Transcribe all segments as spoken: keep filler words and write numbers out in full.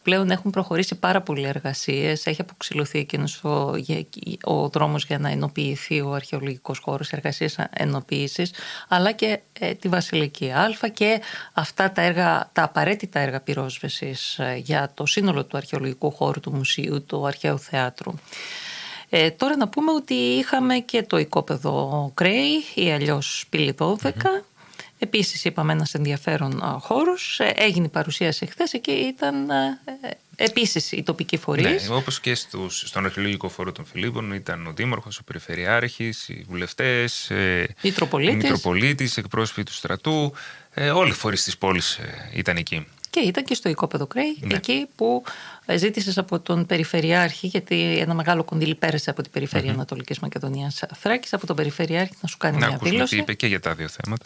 πλέον έχουν προχωρήσει πάρα πολλές εργασίες. Έχει αποξηλωθεί εκείνος ο, ο δρόμος για να ενοποιηθεί ο αρχαιολογικός χώρος, εργασίες ενοποίησης, αλλά και ε, τη Βασιλική Α και αυτά τα, έργα, τα απαραίτητα έργα πυρόσβεσης ε, για το σύνολο του αρχαιολογικού χώρου του μουσείου, του Αρχαίου Θεάτρου. Ε, τώρα να πούμε ότι είχαμε και το οικόπεδο Κρέη ή αλλιώς Πύλη δώδεκα. Mm-hmm. Επίσης είπαμε ένας ενδιαφέρον α, χώρος. Ε, έγινε η παρουσίαση χθες. Εκεί ήταν ε, ε, επίσης οι τοπικοί φορείς. Ναι, όπως και στους, στον αρχαιολογικό χώρο των Φιλίππων ήταν ο Δήμαρχος, ο Περιφερειάρχης, οι βουλευτές, ε, Μητροπολίτης. Μητροπολίτης, εκπρόσωποι του στρατού. Ε, όλοι οι φορείς της πόλης ε, ήταν εκεί. Και ήταν και στο οικόπεδο Κρέη, ναι. Εκεί που ζήτησες από τον Περιφερειάρχη, γιατί ένα μεγάλο κονδύλι πέρασε από την Περιφέρεια mm-hmm. Ανατολικής Μακεδονίας Θράκης, από τον Περιφερειάρχη να σου κάνει να μια δήλωση. Τι είπε και για τα δύο θέματα.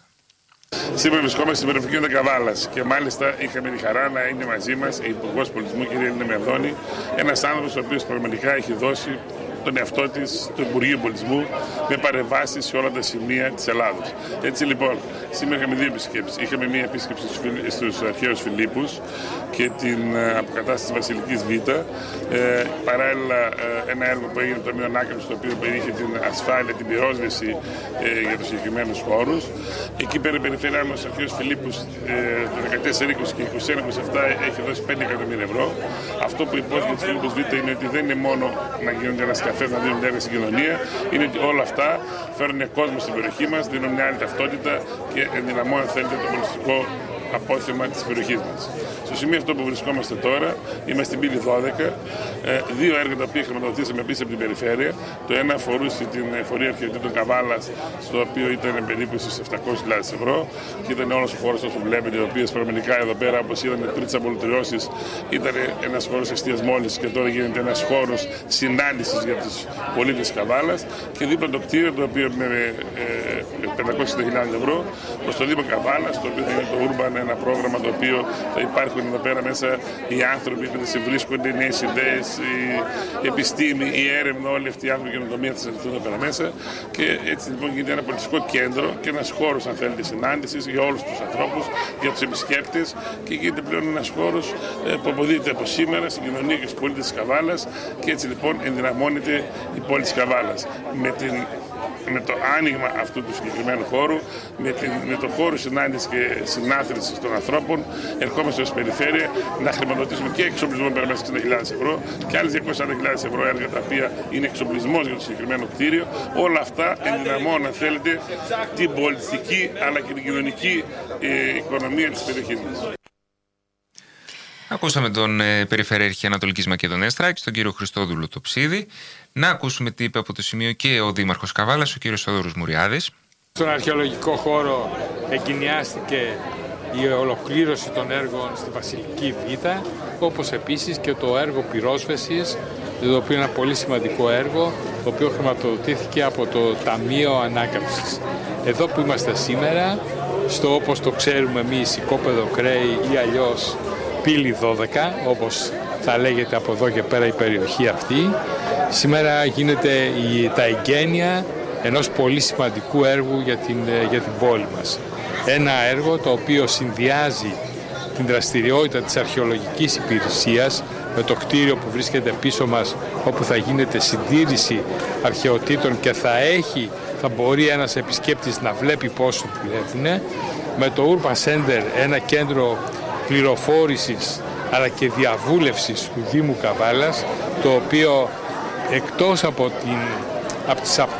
Σήμερα βρισκόμαστε στην περιφερειακή των Καβάλας και μάλιστα είχαμε τη χαρά να είναι μαζί μας η Υπουργός Πολιτισμού, κυρία Ελίνα Μερδώνη, ένας άνθρωπος ο οποίος πραγματικά έχει δώσει τον εαυτό της, του Υπουργείου Πολιτισμού, με παρεμβάσεις σε όλα τα σημεία της Ελλάδος. Έτσι λοιπόν, σήμερα είχαμε δύο επισκέψεις. Είχαμε μία επίσκεψη στους αρχαίους Φιλίππους και την αποκατάσταση της Βασιλικής Β. Ε, παράλληλα, ε, ένα έργο που έγινε από το Ταμείο Ανάκαμψης, το οποίο περιείχε την ασφάλεια, την πυρόσβεση ε, για τους συγκεκριμένους χώρους. Εκεί πέρα η περιφέρειά μας, στους αρχαίους Φιλίππους, ε, το δεκατέσσερα είκοσι και είκοσι ένα είκοσι επτά έχει δώσει πέντε εκατομμύρια ευρώ. Αυτό που υπόθηκε της Φιλίππους Β είναι ότι δεν είναι μόνο να γίνονται ένας καφές, να δίνουν έργα στην κοινωνία, είναι ότι όλα αυτά φέρνουν κόσμο στην περιοχή μας, δίνουν μια άλλη ταυτότητα και ενδυναμώνουν, θέλετε, το πολιτιστικό απόθεμα της περιοχής μας. Στο σημείο αυτό που βρισκόμαστε τώρα, είμαστε στην Πύλη δώδεκα, ε, δύο έργα τα οποία χρηματοδοτήσαμε επίσης από την περιφέρεια. Το ένα αφορούσε την εφορία αρχαιοτήτων Καβάλας, στο οποίο ήταν περίπου στις επτακόσιες χιλιάδες ευρώ και ήταν όλος ο χώρος όσο βλέπετε, ο οποίος πραγματικά εδώ πέρα, όπως είδαμε πριν τις απολυτριώσεις, ήταν ένας χώρος εστίας μόλις και τώρα γίνεται ένας χώρος συνάντησης για τους πολίτες της Καβάλας και δίπλα το κτίριο, το οποίο με ε, πεντακόσιες χιλιάδες ευρώ προς το Δήμο Καβάλας, το οποίο θα είναι το Urban, ένα πρόγραμμα το οποίο θα υπάρχουν εδώ πέρα μέσα οι άνθρωποι που θα σε βρίσκονται, οι νέες ιδέες, η επιστήμη, η έρευνα, όλοι αυτοί οι άνθρωποι και η καινοτομία θα συνεχθούν εδώ πέρα μέσα. Και έτσι λοιπόν γίνεται ένα πολιτιστικό κέντρο και ένας χώρος, αν θέλετε, συνάντησης για όλους τους ανθρώπους, για τους επισκέπτες και γίνεται πλέον ένας χώρος που αποδίδεται από σήμερα στην κοινωνία και στους πολίτες της Καβάλας και έτσι λοιπόν ενδυναμώνεται η πόλη της Καβάλας. Με την με το άνοιγμα αυτού του συγκεκριμένου χώρου, με, την, με το χώρο συνάντησης και συνάθρησης των ανθρώπων, ερχόμαστε ως περιφέρεια να χρηματοδοτήσουμε και εξοπλισμό πέρα μέσα εξήντα χιλιάδες ευρώ και άλλες διακόσιες χιλιάδες ευρώ έργα τα οποία είναι εξοπλισμός για το συγκεκριμένο κτίριο. Όλα αυτά ενδυναμώνουν, αν θέλετε, την πολιτιστική αλλά και την κοινωνική ε, οικονομία της περιοχής μας. Ακούσαμε τον ε, Περιφερειάρχη Ανατολικής Μακεδονίας Θράκης, τον κύριο Χριστόδουλο Τοψίδη. Να ακούσουμε τι είπε από το σημείο και ο Δήμαρχος Καβάλας, ο κύριος Θοδωρούς Μουριάδης. Στον αρχαιολογικό χώρο εγκαινιάστηκε η ολοκλήρωση των έργων στη Βασιλική Β, όπως επίσης και το έργο πυρόσβεσης, το οποίο είναι ένα πολύ σημαντικό έργο, το οποίο χρηματοδοτήθηκε από το Ταμείο Ανάκαμψης. Εδώ που είμαστε σήμερα, στο όπως το ξέρουμε εμείς, οικόπεδο Κρέη ή αλλιώς Πύλη δώδεκα, όπως θα λέγεται από εδώ και πέρα η περιοχή αυτή. Σήμερα γίνεται η, τα εγγένεια ενός πολύ σημαντικού έργου για την, για την πόλη μας. Ένα έργο το οποίο συνδυάζει την δραστηριότητα της αρχαιολογικής υπηρεσίας με το κτίριο που βρίσκεται πίσω μας, όπου θα γίνεται συντήρηση αρχαιοτήτων και θα έχει, θα μπορεί ένας επισκέπτης να βλέπει πώς δουλεύουν, με το Urban Center, ένα κέντρο πληροφόρησης αλλά και διαβούλευσης του Δήμου Καβάλας, το οποίο εκτός από, την, από τις